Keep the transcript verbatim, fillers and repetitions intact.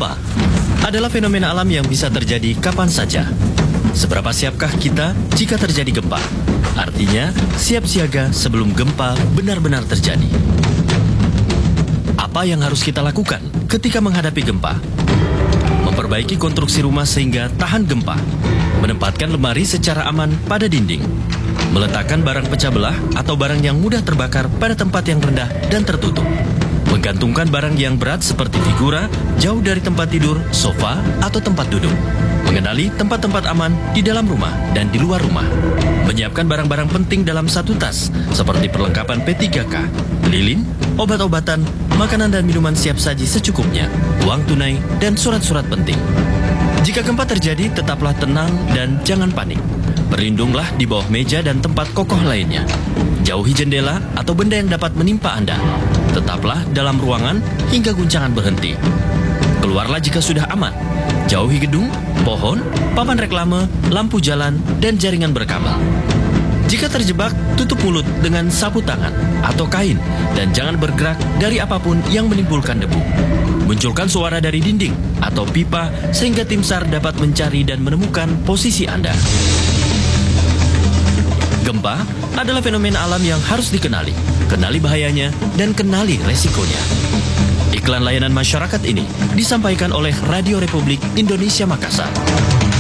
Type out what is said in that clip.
Gempa adalah fenomena alam yang bisa terjadi kapan saja. Seberapa siapkah kita jika terjadi gempa? Artinya, siap siaga sebelum gempa benar-benar terjadi. Apa yang harus kita lakukan ketika menghadapi gempa? Memperbaiki konstruksi rumah sehingga tahan gempa. Menempatkan lemari secara aman pada dinding. Meletakkan barang pecah belah atau barang yang mudah terbakar pada tempat yang rendah dan tertutup. Menggantungkan barang yang berat seperti figura jauh dari tempat tidur, sofa, atau tempat duduk. Mengenali tempat-tempat aman di dalam rumah dan di luar rumah. Menyiapkan barang-barang penting dalam satu tas, seperti perlengkapan P tiga K, lilin, obat-obatan, makanan dan minuman siap saji secukupnya, uang tunai, dan surat-surat penting. Jika gempa terjadi, tetaplah tenang dan jangan panik. Berlindunglah di bawah meja dan tempat kokoh lainnya. Jauhi jendela atau benda yang dapat menimpa Anda. Tetaplah dalam ruangan hingga guncangan berhenti. Keluarlah jika sudah aman. Jauhi gedung, pohon, papan reklame, lampu jalan, dan jaringan berkabel. Jika terjebak, tutup mulut dengan sapu tangan atau kain dan jangan bergerak dari apapun yang menimbulkan debu. Munculkan suara dari dinding atau pipa sehingga tim SAR dapat mencari dan menemukan posisi Anda. Gempa adalah fenomena alam yang harus dikenali, kenali bahayanya, dan kenali resikonya. Iklan layanan masyarakat ini disampaikan oleh Radio Republik Indonesia Makassar.